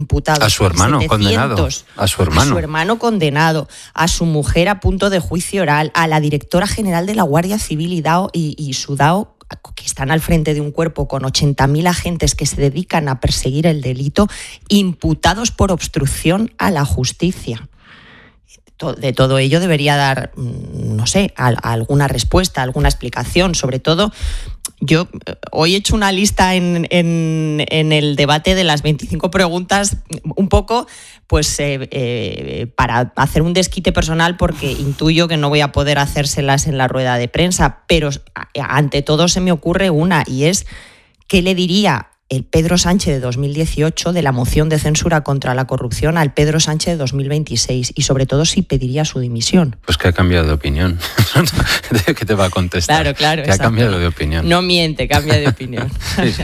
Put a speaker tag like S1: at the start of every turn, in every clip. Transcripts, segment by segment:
S1: imputados.
S2: A su hermano condenado. A su hermano
S1: condenado, a su mujer a punto de juicio oral, a la directora general de la Guardia Civil y su DAO, que están al frente de un cuerpo con 80.000 agentes que se dedican a perseguir el delito, imputados por obstrucción a la justicia. De todo ello debería dar, no sé, alguna respuesta, alguna explicación. Sobre todo, yo hoy he hecho una lista en el debate de las 25 preguntas, un poco pues para hacer un desquite personal, porque intuyo que no voy a poder hacérselas en la rueda de prensa, pero ante todo se me ocurre una, y es: ¿qué le diría el Pedro Sánchez de 2018 de la moción de censura contra la corrupción al Pedro Sánchez de 2026? Y sobre todo, si pediría su dimisión.
S2: Pues que ha cambiado de opinión. ¿Qué te va a contestar?
S1: Claro.
S2: Que ha cambiado de opinión.
S1: No miente, cambia de opinión.
S2: Sí.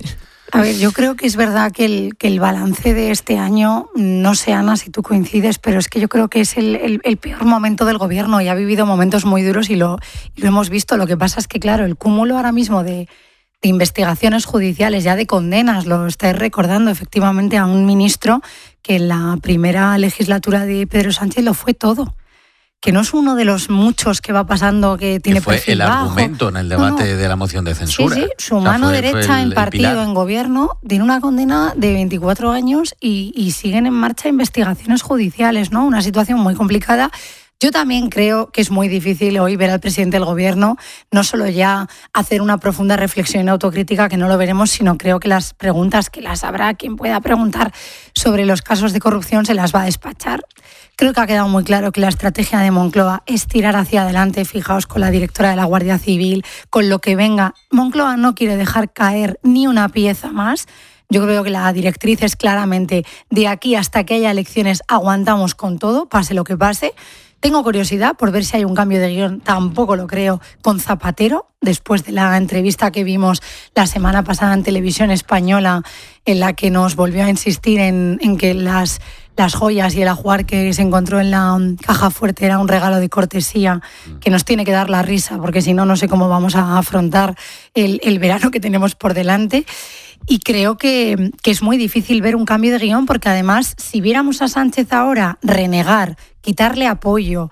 S3: A ver, yo creo que es verdad que el balance de este año, no sé, Ana, si tú coincides, pero es que yo creo que es el peor momento del gobierno, y ha vivido momentos muy duros y lo hemos visto. Lo que pasa es que, claro, el cúmulo ahora mismo de investigaciones judiciales, ya de condenas, lo estáis recordando efectivamente a un ministro que en la primera legislatura de Pedro Sánchez lo fue todo, que no es uno de los muchos que va pasando que tiene
S4: que fue
S3: perfil
S4: el
S3: bajo.
S4: Argumento en el debate de la moción de censura.
S3: Sí, su mano derecha en partido, en gobierno, tiene una condena de 24 años y siguen en marcha investigaciones judiciales, ¿no? Una situación muy complicada. Yo también creo que es muy difícil hoy ver al presidente del gobierno no solo ya hacer una profunda reflexión y autocrítica, que no lo veremos, sino creo que las preguntas que las habrá, quien pueda preguntar sobre los casos de corrupción, se las va a despachar. Creo que ha quedado muy claro que la estrategia de Moncloa es tirar hacia adelante. Fijaos, con la directora de la Guardia Civil, con lo que venga. Moncloa no quiere dejar caer ni una pieza más. Yo creo que la directriz es claramente: de aquí hasta que haya elecciones aguantamos con todo, pase lo que pase. Tengo curiosidad por ver si hay un cambio de guión, tampoco lo creo, con Zapatero, después de la entrevista que vimos la semana pasada en Televisión Española, en la que nos volvió a insistir en que las joyas y el ajuar que se encontró en la caja fuerte era un regalo de cortesía, que nos tiene que dar la risa, porque si no, no sé cómo vamos a afrontar el verano que tenemos por delante. Y creo que es muy difícil ver un cambio de guión, porque además, si viéramos a Sánchez ahora renegar, quitarle apoyo,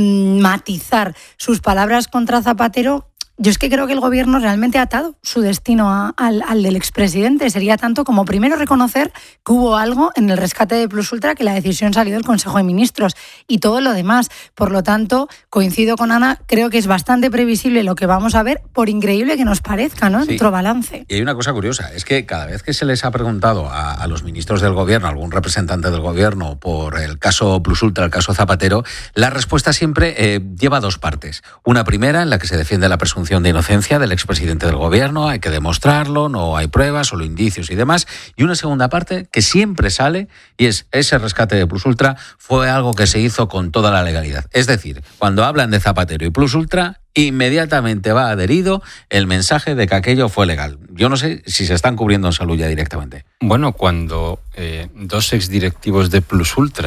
S3: matizar sus palabras contra Zapatero, yo es que creo que el gobierno realmente ha atado su destino al del expresidente. Sería tanto como primero reconocer que hubo algo en el rescate de Plus Ultra, que la decisión salió del Consejo de Ministros, y todo lo demás. Por lo tanto, coincido con Ana, creo que es bastante previsible lo que vamos a ver, por increíble que nos parezca, ¿no? Sí. Otro balance.
S4: Y hay una cosa curiosa, es que cada vez que se les ha preguntado a los ministros del gobierno, a algún representante del gobierno, por el caso Plus Ultra, el caso Zapatero, la respuesta siempre lleva dos partes. Una primera, en la que se defiende la presunción de inocencia del expresidente del gobierno, hay que demostrarlo, no hay pruebas, solo indicios y demás. Y una segunda parte que siempre sale, y es: ese rescate de Plus Ultra fue algo que se hizo con toda la legalidad. Es decir, cuando hablan de Zapatero y Plus Ultra, inmediatamente va adherido el mensaje de que aquello fue legal. Yo no sé si se están cubriendo en salud ya directamente.
S2: Bueno, cuando dos exdirectivos de Plus Ultra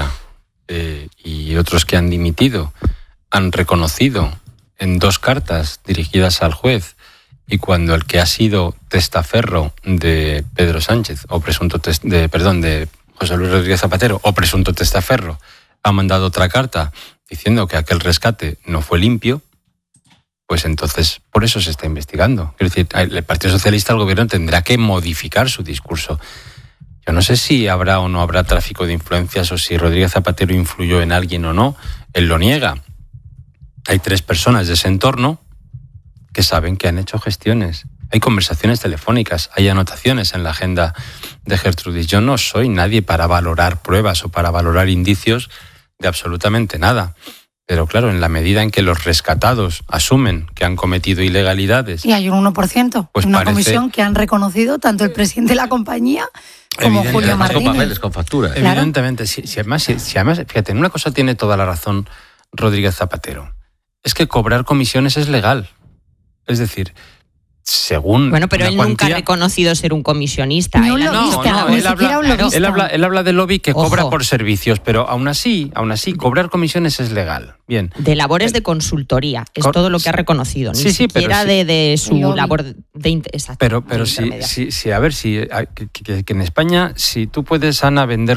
S2: y otros que han dimitido han reconocido en dos cartas dirigidas al juez, y cuando el que ha sido testaferro de Pedro Sánchez, o presunto de José Luis Rodríguez Zapatero, o presunto testaferro, ha mandado otra carta diciendo que aquel rescate no fue limpio, pues entonces por eso se está investigando. Es decir, el Partido Socialista, el gobierno, tendrá que modificar su discurso. Yo no sé si habrá o no habrá tráfico de influencias, o si Rodríguez Zapatero influyó en alguien o no. Él lo niega. Hay 3 personas de ese entorno que saben que han hecho gestiones. Hay conversaciones telefónicas, hay anotaciones en la agenda de Gertrudis. Yo no soy nadie para valorar pruebas o para valorar indicios de absolutamente nada. Pero claro, en la medida en que los rescatados asumen que han cometido ilegalidades...
S3: Y hay un 1%,
S2: pues
S3: una comisión que han reconocido tanto el presidente de la compañía como Julio Martínez.
S4: Con papeles, con facturas.
S2: Evidentemente, si además, fíjate, en una cosa tiene toda la razón Rodríguez Zapatero. Es que cobrar comisiones es legal. Es decir, según...
S1: Bueno, pero él nunca ha reconocido ser un comisionista.
S2: Él habla de lobby que cobra por servicios, pero aún así, cobrar comisiones es legal. Bien.
S1: De labores de consultoría, es todo lo que ha reconocido. Ni siquiera de su labor de... Exacto,
S2: pero que en España, si tú puedes, Ana, vender